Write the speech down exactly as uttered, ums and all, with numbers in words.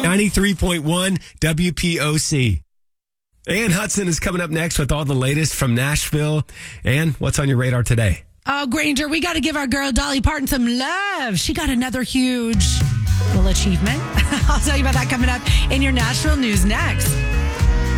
ninety-three point one W P O C. Ann Hudson is coming up next with all the latest from Nashville. Ann, what's on your radar today? Oh, Granger, we got to give our girl Dolly Parton some love. She got another huge little achievement. I'll tell you about that coming up in your Nashville news next.